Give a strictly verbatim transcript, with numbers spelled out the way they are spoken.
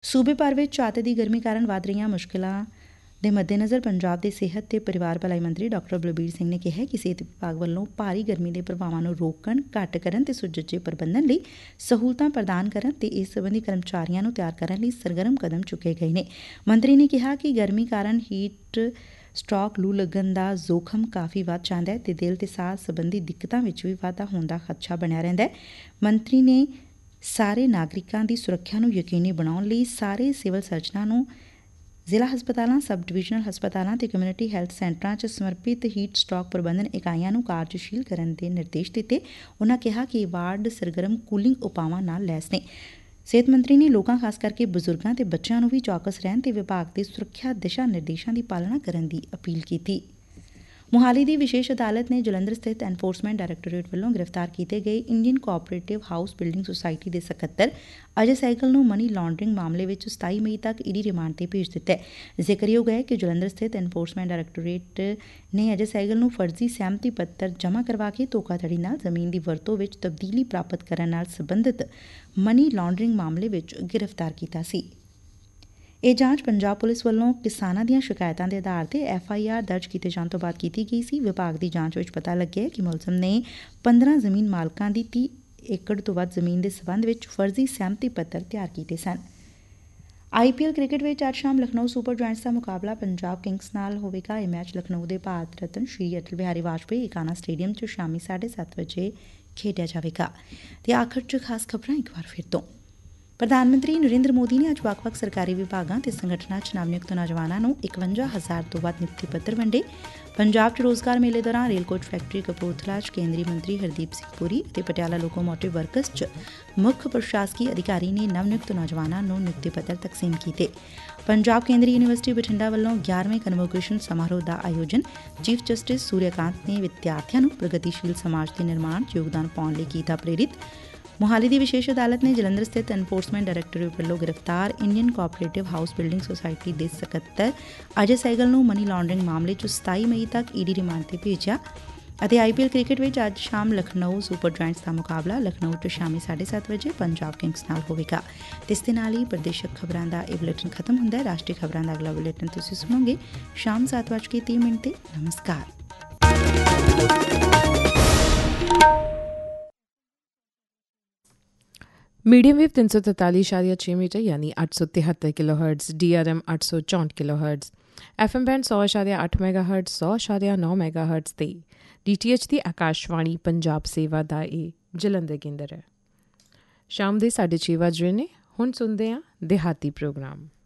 ਸੂਬੇ ਭਰ ਵਿੱਚ ਝੱਟ ਦੀ ਗਰਮੀ ਕਾਰਨ ਵੱਧ ਰਹੀਆਂ ਮੁਸ਼ਕਿਲਾਂ ਦੇ ਮੱਦੇਨਜ਼ਰ ਪੰਜਾਬ ਦੇ ਸਿਹਤ ਤੇ ਪਰਿਵਾਰ ਭਲਾਈ ਮੰਤਰੀ ਡਾਕਟਰ ਬਲਬੀਰ ਸਿੰਘ ਨੇ ਕਿਹਾ ਕਿ ਸਿਹਤ ਵਿਭਾਗ ਵੱਲੋਂ ਭਾਰੀ ਗਰਮੀ ਦੇ ਪ੍ਰਭਾਵਾਂ ਨੂੰ ਰੋਕਣ, ਘੱਟ ਕਰਨ ਤੇ ਸੁਚੱਜੇ ਪ੍ਰਬੰਧਨ ਲਈ ਸਹੂਲਤਾਂ ਪ੍ਰਦਾਨ ਕਰਨ ਤੇ ਇਸ ਸੰਬੰਧੀ ਕਰਮਚਾਰੀਆਂ ਨੂੰ ਤਿਆਰ ਕਰਨ ਲਈ ਸਰਗਰਮ ਕਦਮ ਚੁੱਕੇ ਗਏ ਨੇ। ਮੰਤਰੀ ਨੇ ਕਿਹਾ ਕਿ ਗਰਮੀ ਕਾਰਨ ਹੀਟ ਸਟ੍ਰੋਕ, ਲੂ ਲੱਗਣ ਦਾ ਜ਼ੋਖਮ ਕਾਫੀ ਵੱਧ ਜਾਂਦਾ ਹੈ ਤੇ ਦਿਲ ਤੇ ਸਾਹ ਸੰਬੰਧੀ ਦਿੱਕਤਾਂ ਵਿੱਚ ਵੀ ਵਾਧਾ ਹੋਣ ਦਾ ਖਦਸ਼ਾ ਬਣਿਆ ਰਹਿੰਦਾ ਹੈ। ਮੰਤਰੀ ਨੇ ਸਾਰੇ ਨਾਗਰਿਕਾਂ ਦੀ ਸੁਰੱਖਿਆ ਨੂੰ ਯਕੀਨੀ ਬਣਾਉਣ ਲਈ ਸਾਰੇ ਸਿਵਲ ਸਰਜਨਾਂ ਨੂੰ ਜ਼ਿਲ੍ਹਾ ਹਸਪਤਾਲਾਂ, ਸਬ ਡਿਵੀਜ਼ਨਲ ਹਸਪਤਾਲਾਂ ਤੇ ਕਮਿਊਨਿਟੀ ਹੈਲਥ ਸੈਂਟਰਾਂ 'ਚ ਸਮਰਪਿਤ ਹੀਟ ਸਟ੍ਰੋਕ ਪ੍ਰਬੰਧਨ ਇਕਾਈਆਂ ਨੂੰ ਕਾਰਜਸ਼ੀਲ ਕਰਨ ਦੇ ਨਿਰਦੇਸ਼ ਦਿੱਤੇ। ਉਨ੍ਹਾਂ ਕਿਹਾ ਕਿ ਇਹ ਵਾਰਡ ਸਰਗਰਮ ਕੂਲਿੰਗ ਉਪਾਵਾਂ ਨਾਲ ਲੈਸ ਨੇ। ਸਿਹਤ ਮੰਤਰੀ ਨੇ ਲੋਕਾਂ, ਖਾਸ ਕਰਕੇ ਬਜ਼ੁਰਗਾਂ ਤੇ ਬੱਚਿਆਂ ਨੂੰ ਵੀ ਚੌਕਸ ਰਹਿਣ ਤੇ ਵਿਭਾਗ ਦੇ ਸੁਰੱਖਿਆ ਦਿਸ਼ਾ ਨਿਰਦੇਸ਼ਾਂ ਦੀ ਪਾਲਣਾ ਕਰਨ ਦੀ ਅਪੀਲ ਕੀਤੀ। ਮੁਹਾਲੀ ਦੀ ਵਿਸ਼ੇਸ਼ ਅਦਾਲਤ ਨੇ ਜਲੰਧਰ ਸਥਿਤ ਐਨਫੋਰਸਮੈਂਟ ਡਾਇਰੈਕਟੋਰੇਟ ਵੱਲੋਂ ਗ੍ਰਿਫਤਾਰ ਕੀਤੇ ਗਏ Indian cooperative house building society ਦੇ ਸਕੱਤਰ ਅਜੇ ਸਹਿਗਲ ਨੂੰ ਮਨੀ ਲਾਂਡਰਿੰਗ ਮਾਮਲੇ ਵਿੱਚ ਸਤਾਈ ਮਈ ਤੱਕ ਈਡੀ ਰਿਮਾਂਡ ਤੇ ਭੇਜ ਦਿੱਤਾ ਹੈ। ਜ਼ਿਕਰਯੋਗ ਹੈ ਕਿ ਜਲੰਧਰ ਸਥਿਤ ਐਨਫੋਰਸਮੈਂਟ ਡਾਇਰੈਕਟੋਰੇਟ ਨੇ ਅਜੇ ਸਹਿਗਲ ਨੂੰ ਫਰਜ਼ੀ ਸਹਿਮਤੀ ਪੱਤਰ ਜਮ੍ਹਾਂ ਕਰਵਾ ਕੇ ਧੋਖਾਧੜੀ ਨਾਲ ਜ਼ਮੀਨ ਦੀ ਵਰਤੋਂ ਵਿੱਚ ਤਬਦੀਲੀ ਪ੍ਰਾਪਤ ਕਰਨ ਨਾਲ ਸਬੰਧਤ ਮਨੀ ਲਾਂਡਰਿੰਗ ਮਾਮਲੇ ਵਿੱਚ ਗ੍ਰਿਫਤਾਰ ਕੀਤਾ ਸੀ। ਇਹ ਜਾਂਚ ਪੰਜਾਬ ਪੁਲਿਸ ਵੱਲੋਂ ਕਿਸਾਨਾਂ ਦੀਆਂ ਸ਼ਿਕਾਇਤਾਂ ਦੇ ਆਧਾਰ ਤੇ ਐਫ ਆਈ ਆਰ ਦਰਜ ਕੀਤੇ ਜਾਣ ਤੋਂ ਬਾਅਦ ਕੀਤੀ ਗਈ ਸੀ। ਵਿਭਾਗ ਦੀ ਜਾਂਚ ਵਿੱਚ ਪਤਾ ਲੱਗਿਆ ਕਿ ਮੁਲਜ਼ਮ ਨੇ ਪੰਦਰਾਂ ਜ਼ਮੀਨ ਮਾਲਕਾਂ ਦੀ ਤੀਹ ਏਕੜ ਤੋਂ ਵੱਧ ਜ਼ਮੀਨ ਦੇ ਸਬੰਧ ਵਿੱਚ ਫਰਜ਼ੀ ਸਹਿਮਤੀ ਪੱਤਰ ਤਿਆਰ ਕੀਤੇ ਸਨ। ਆਈ ਪੀ ਐਲ ਕ੍ਰਿਕਟ ਵਿੱਚ ਅੱਜ ਸ਼ਾਮ ਲਖਨਊ ਸੁਪਰ ਜਾਇੰਟਸ ਦਾ ਮੁਕਾਬਲਾ ਪੰਜਾਬ ਕਿੰਗਸ ਨਾਲ ਹੋਵੇਗਾ। ਇਹ ਮੈਚ ਲਖਨਊ ਦੇ ਭਾਰਤ ਰਤਨ ਸ਼੍ਰੀ ਅਟਲ ਬਿਹਾਰੀ ਵਾਜਪੇਈ ਏਕਾਨਾ ਸਟੇਡੀਅਮ 'ਚ ਸ਼ਾਮੀ ਸਾਢੇ ਸੱਤ ਵਜੇ ਖੇਡਿਆ ਜਾਵੇਗਾ। ਤੇ ਆਖਰ 'ਚ ਖਾਸ ਖਬਰਾਂ ਇੱਕ ਵਾਰ ਫਿਰ ਤੋਂ। ਪ੍ਰਧਾਨ ਮੰਤਰੀ ਨਰਿੰਦਰ ਮੋਦੀ ਨੇ ਅੱਜ ਵੱਖ-ਵੱਖ ਸਰਕਾਰੀ ਵਿਭਾਗਾਂ ਤੇ ਸੰਗਠਨਾਂ 'ਚ ਨਵ-ਨਿਯੁਕਤ ਨੌਜਵਾਨਾਂ ਨੂੰ ਇਕਵੰਜਾ ਹਜ਼ਾਰ ਤੋਂ ਵੱਧ ਨਿਯੁਕਤੀ ਪੱਤਰ ਵੰਡੇ। ਪੰਜਾਬ 'ਚ ਰੋਜ਼ਗਾਰ ਮੇਲੇ ਦੌਰਾਨ ਰੇਲ ਕੋਚ ਫੈਕਟਰੀ ਕਪੂਰਥਲਾ 'ਚ ਕੇਂਦਰੀ ਮੰਤਰੀ ਹਰਦੀਪ ਸਿੰਘ ਪੁਰੀ ਅਤੇ ਪਟਿਆਲਾ ਲੋਕੋਮੋਟਿਵ ਵਰਕਸ 'ਚ ਮੁੱਖ ਪ੍ਰਸ਼ਾਸਕੀ ਅਧਿਕਾਰੀ ਨੇ ਨਵ-ਨਿਯੁਕਤ ਨੌਜਵਾਨਾਂ ਨੂੰ ਨਿਯੁਕਤੀ ਪੱਤਰ ਤਕਸੀਮ ਕੀਤੇ। ਪੰਜਾਬ ਕੇਂਦਰੀ ਯੂਨੀਵਰਸਿਟੀ ਬਠਿੰਡਾ ਵੱਲੋਂ ਗਿਆਰਵੇਂ ਕਨਵੋਕੇਸ਼ਨ ਸਮਾਰੋਹ ਦਾ ਆਯੋਜਨ। ਚੀਫ ਜਸਟਿਸ ਸੂਰਿਆਕਾਂਤ ਨੇ ਵਿਦਿਆਰਥੀਆਂ ਨੂੰ ਪ੍ਰਗਤੀਸ਼ੀਲ ਸਮਾਜ ਦੇ ਨਿਰਮਾਣ 'ਚ ਯੋਗਦਾਨ ਪਾਉਣ ਲਈ ਕੀਤਾ ਪ੍ਰੇਰਿਤ। ਮੁਹਾਲੀ ਦੀ ਵਿਸ਼ੇਸ਼ ਅਦਾਲਤ ਨੇ ਜਲੰਧਰ ਸਥਿਤ ਐਨਫੋਰਸਮੈਂਟ ਡਾਇਰੈਕਟੋਰੇਟ ਵੱਲੋਂ ਗ੍ਰਿਫਤਾਰ Indian cooperative house building society ਦੇ ਸਕੱਤਰ ਅਜੇ ਸਹਿਗਲ ਨੂੰ ਮਨੀ ਲਾਂਡਰਿੰਗ ਮਾਮਲੇ 'ਚ ਸਤਾਈ ਮਈ ਤੱਕ ਈਡੀ ਰਿਮਾਂਡ ਤੇ ਭੇਜਿਆ। ਅਤੇ ਆਈ ਪੀ ਐਲ ਕ੍ਰਿਕਟ ਵਿੱਚ ਅੱਜ ਸ਼ਾਮ ਲਖਨਊ ਸੁਪਰ ਜਾਇੰਟਸ ਦਾ ਮੁਕਾਬਲਾ ਲਖਨਊ 'ਚ ਸ਼ਾਮੀ ਸਾਢੇ ਸੱਤ ਵਜੇ ਪੰਜਾਬ ਕਿੰਗਸ ਨਾਲ ਹੋਵੇਗਾ। ਤੇ ਇਸ ਦੇ ਨਾਲ ਹੀ ਪ੍ਰਦੇਸ਼ਕ ਖਬਰਾਂ ਦਾ ਇਹ ਬੁਲੇਟਿਨ ਖਤਮ ਹੁੰਦਾ ਹੈ। ਰਾਸ਼ਟਰੀ ਖਬਰਾਂ ਦਾ ਅਗਲਾ ਬੁਲੇਟਿਨ ਤੁਸੀਂ ਸੁਣੋਗੇ ਸ਼ਾਮ ਸੱਤ ਵੱਜ ਕੇ ਤੀਹ ਮਿੰਟ ਤੇ। ਨਮਸਕਾਰ। मीडियम वेव तीन सौ तरतालीस इशारिया छः मीटर यानी आठ सौ तिहत्तर kilo hertz, D R M आठ सौ चौंठ kilo hertz, F M band सौ इशारिया अठ मैगा हर्ट्ज, सौ इशारिया नौ मैगा हर्ट्ज ते डी टी एच की आकाशवाणी पंजाब सेवा का ये जलंधर केंद्र है। शाम के साढ़े छे बज रहे ने। हुण सुनते हैं देहाती प्रोग्राम।